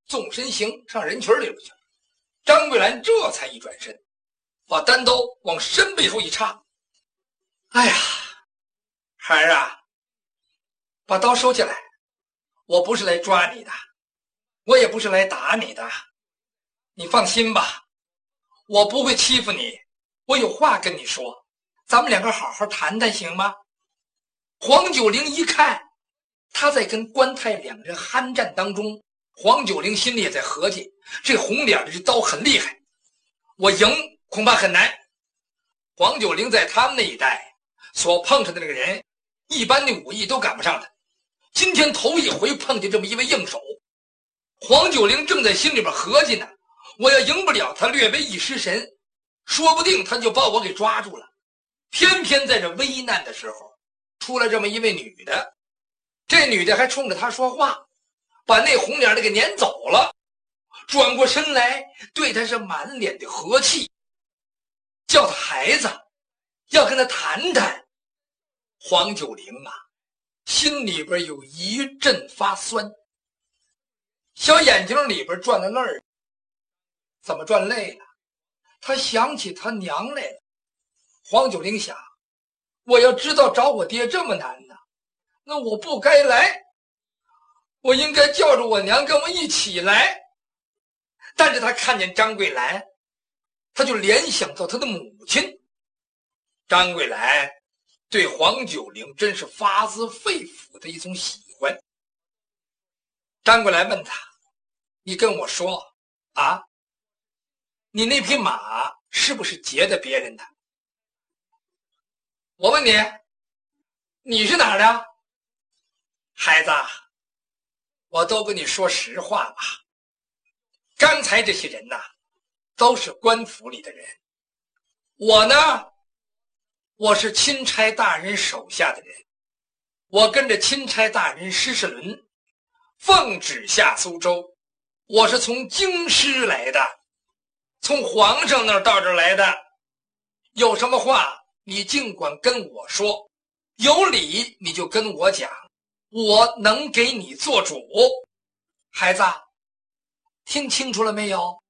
纵身行上人群里边去了。张桂兰这才一转身，把单刀往身背后一插。哎呀，孩儿啊，把刀收起来，我不是来抓你的，我也不是来打你的，你放心吧，我不会欺负你，我有话跟你说，咱们两个好好谈谈行吗？黄九龄一看他在跟关太两人酣战当中，黄九龄心里也在合计，这红脸的这刀很厉害，我赢恐怕很难。黄九龄在他们那一带所碰上的那个人，一般的武艺都赶不上他，今天头一回碰见这么一位硬手。黄九龄正在心里边合计呢，我要赢不了他，略微一失神，说不定他就把我给抓住了。偏偏在这危难的时候出了这么一位女的，这女的还冲着他说话，把那红脸的给撵走了，转过身来对他是满脸的和气，叫他孩子，要跟他谈谈。黄九龄啊，心里边有一阵发酸，小眼睛里边转了泪儿。怎么转泪了？他想起他娘来了。黄九龄想，我要知道找我爹这么难呢，那我不该来，我应该叫着我娘跟我一起来。但是他看见张桂兰，他就联想到他的母亲。张桂兰对黄九龄真是发自肺腑的一种喜欢。张桂兰问他，你跟我说啊，你那匹马是不是劫的别人的？我问你，你是哪儿的？孩子，我都跟你说实话吧，刚才这些人呐，都是官府里的人，我呢，我是钦差大人手下的人，我跟着钦差大人施世伦奉旨下苏州，我是从京师来的，从皇上那儿到这儿来的，有什么话你尽管跟我说，有理你就跟我讲，我能给你做主。孩子，听清楚了没有？